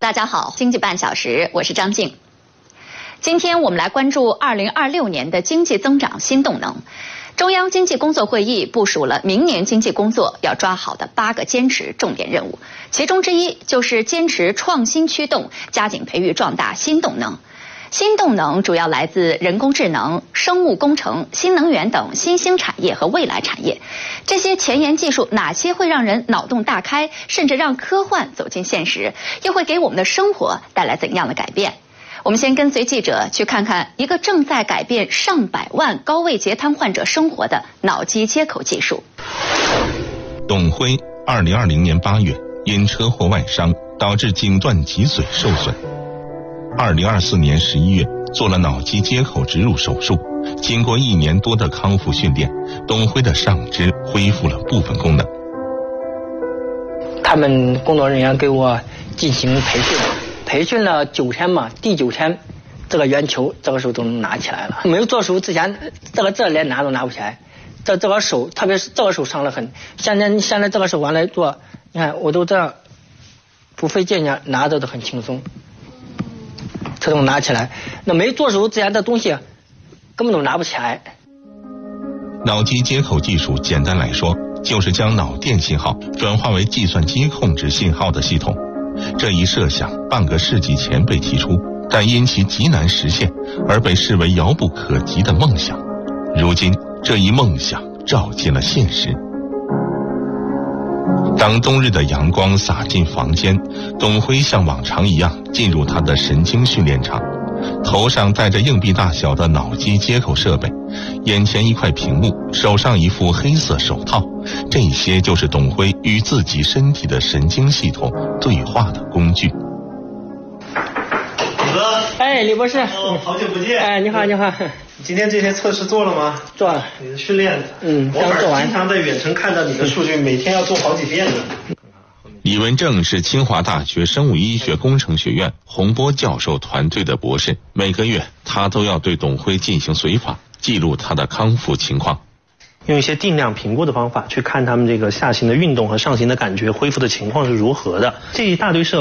大家好，经济半小时，我是张静。今天我们来关注2026年的经济增长新动能。中央经济工作会议部署了明年经济工作要抓好的8个坚持重点任务，其中之一就是坚持创新驱动，加紧培育壮大新动能。新动能主要来自人工智能、生物工程、新能源等新兴产业和未来产业。这些前沿技术哪些会让人脑洞大开，甚至让科幻走进现实，又会给我们的生活带来怎样的改变？我们先跟随记者去看看一个正在改变上百万高位截瘫患者生活的脑机接口技术。 董辉2020年8月因车祸外伤导致颈段脊髓受损，2024年11月做了脑机接口植入手术，经过1年多的康复训练，董辉的上肢恢复了部分功能。 他们工作人员给我进行培训了9天嘛，第9天这个圆球这个时候都能拿起来了。没有做手术之前，这连拿都拿不起来。这个手，特别是这个手伤得很。现在这个手完了做，你看我都这样不费劲呢，拿着都很轻松，这都拿起来。那没做手术之前的东西根本都拿不起来。 脑机接口技术简单来说，就是将脑电信号转化为计算机控制信号的系统。这一设想半个世纪前被提出，但因其极难实现而被视为遥不可及的梦想。如今这一梦想照进了现实。当冬日的阳光洒进房间，董辉像往常一样进入他的神经训练场，头上戴着硬币大小的脑机接口设备，眼前一块屏幕，手上一副黑色手套，这些就是董辉与自己身体的神经系统对话的工具。 李哥， 哎，李博士， 好久不见。 哎，你好，你好。 今天这些测试做了吗？ 做了。 你的训练， 刚做完。 我经常在远程看到你的数据，每天要做好几遍呢。 李文正是清华大学生物医学工程学院洪波教授团队的博士，每个月他都要对董辉进行随访，记录他的康复情况。 用一些定量评估的方法去看他们这个下行的运动和上行的感觉恢复的情况是如何的。这一大堆设